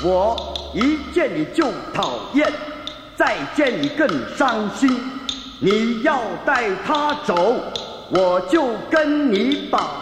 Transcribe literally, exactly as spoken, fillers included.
我一见你就讨厌，再见你更伤心。你要带他走，我就跟你打